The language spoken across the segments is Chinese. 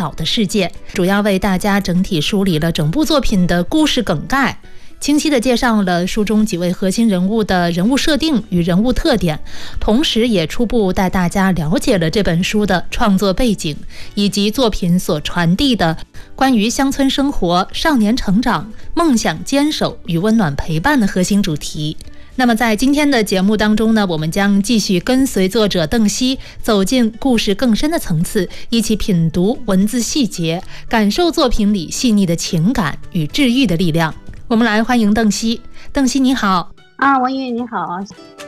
岛的世界，主要为大家整体梳理了整部作品的故事梗概，清晰地介绍了书中几位核心人物的人物设定与人物特点，同时也初步带大家了解了这本书的创作背景，以及作品所传递的关于乡村生活、少年成长、梦想坚守与温暖陪伴的核心主题。那么在今天的节目当中呢，我们将继续跟随作者邓希走进故事更深的层次，一起品读文字细节，感受作品里细腻的情感与治愈的力量。我们来欢迎邓希。邓希你好。 文宇你好。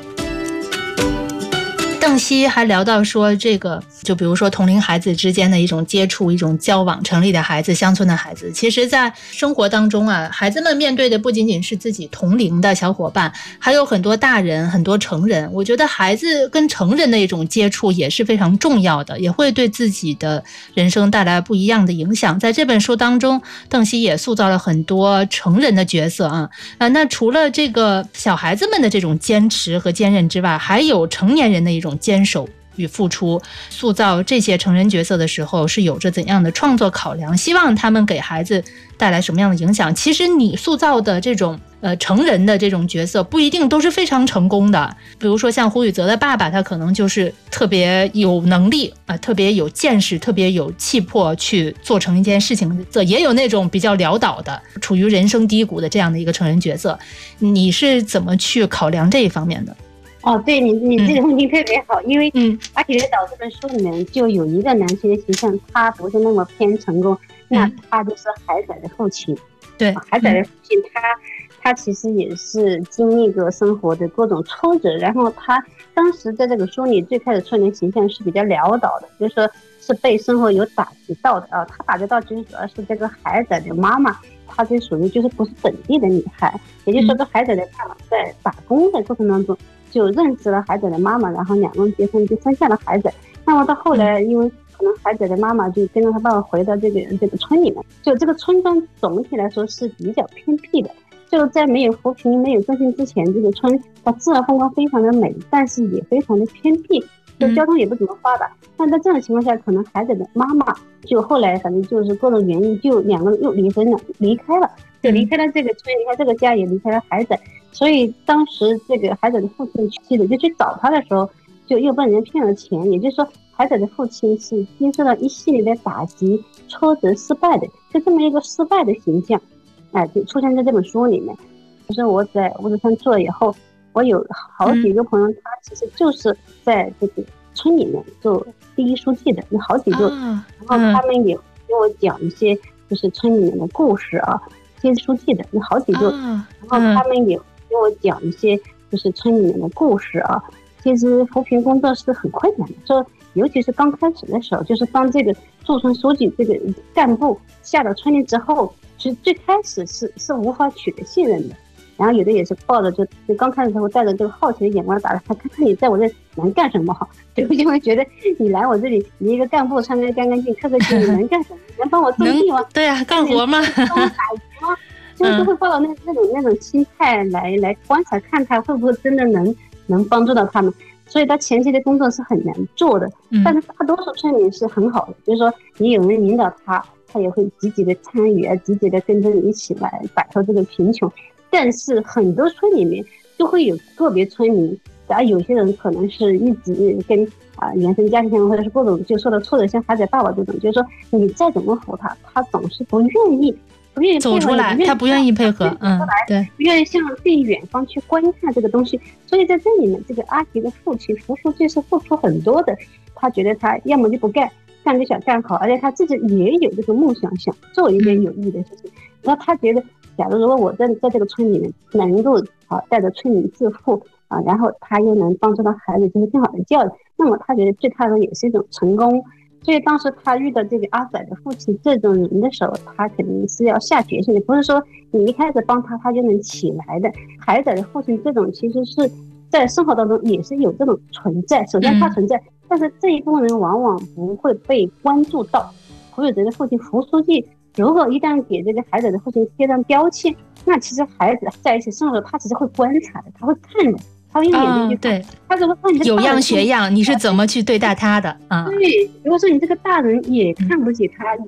邓希还聊到说，这个就比如说同龄孩子之间的一种接触、一种交往，城里的孩子、乡村的孩子，其实在生活当中啊，孩子们面对的不仅仅是自己同龄的小伙伴，还有很多大人、很多成人。我觉得孩子跟成人的一种接触也是非常重要的，也会对自己的人生带来不一样的影响。在这本书当中，邓希也塑造了很多成人的角色啊。那除了这个小孩子们的这种坚持和坚韧之外，还有成年人的一种坚守与付出。塑造这些成人角色的时候是有着怎样的创作考量，希望他们给孩子带来什么样的影响。其实你塑造的这种成人的这种角色不一定都是非常成功的，比如说像胡宇泽的爸爸，他可能就是特别有能力特别有见识，特别有气魄去做成一件事情，也有那种比较潦倒的处于人生低谷的这样的一个成人角色。你是怎么去考量这一方面的？ 对，你这个问题特别好，因为《阿铁的岛》这本书里面就有一个男性的形象，他不是那么偏成功，那他就是海仔的父亲。对，海仔的父亲他其实也是经历过生活的各种挫折，然后他当时在这个书里最开始出现的形象是比较潦倒的，就是说是被生活有打击到的啊。他打击到其实主要是这个海仔的妈妈，她就属于就是不是本地的女孩，也就是说这海仔的爸爸在打工的过程当中就认识了海仔的妈妈，然后两个人结婚，就生下了海仔。那么到后来，因为可能海仔的妈妈就跟着他爸爸回到这个村里面，就这个村庄总体来说是比较偏僻的，就在没有扶贫、没有振兴之前，这个村它自然风光非常的美，但是也非常的偏僻，就交通也不怎么发达。那在这种情况下，可能海仔的妈妈就后来反正就是各种原因，就两个人又离婚了，离开了这个村，离开这个家，也离开了海仔。所以当时这个海仔的父亲就去找他的时候，就又被人家骗了钱，也就是说海仔的父亲是经受了一系列的打击、挫折、失败的，就这么一个失败的形象就出现在这本书里面。就是我在五指山做了以后，我有好几个朋友，他其实就是在这个村里面做第一书记的，有好几个，然后他们也给我讲一些就是村里面的故事啊，接书记的有好几个，然后他们也给我讲一些就是村里面的故事啊。其实扶贫工作是很困难的，说尤其是刚开始的时候，就是当这个驻村书记这个干部下到村里之后，其实最开始是无法取得信任的。然后有的也是抱着就刚开始的时候带着这个好奇的眼光打他，看看你在我这能干什么好，就会觉得你来我这里，你一个干部穿得干干净、客客气气，你能干什么？能帮我种地吗？ 对啊，干活吗？ 帮我打鱼吗？就会抱到那种心态来观察，看他会不会真的能帮助到他们。所以他前期的工作是很难做的，但是大多数村民是很好的，就是说你有人引导他也会积极的参与积极的跟着你一起来摆脱这个贫穷。但是很多村里面就会有个别村民，有些人可能是一直跟原生家庭或者是各种就受到挫折，像海仔爸爸这种，就是说你再怎么扶他总是不愿意走出来，他不愿意配合，对， 不愿意向更远方去观看这个东西。所以在这里面，这个阿吉的父亲扶书记是付出很多的，他觉得他要么就不干就想干好，而且他自己也有这个梦想，想做一件有意义的事情。那他觉得，假如果我在这个村里面能够带着村民致富然后他又能帮助到孩子进行更好的教育，那么他觉得对他来说也是一种成功。所以当时他遇到这个阿仔的父亲这种人的时候，他肯定是要下决心的，不是说你一开始帮他就能起来的。海仔的父亲这种其实是在生活当中也是有这种存在，首先他存在，但是这一部分人往往不会被关注到。胡有泽的父亲胡书记如果一旦给这个海仔的父亲贴上标签，那其实孩子在一起生活，他其实会观察的，他会看的，他会用眼睛去看， 对， 他怎么看你有样学样，你是怎么去对待他的对，如果说你这个大人也看不起他，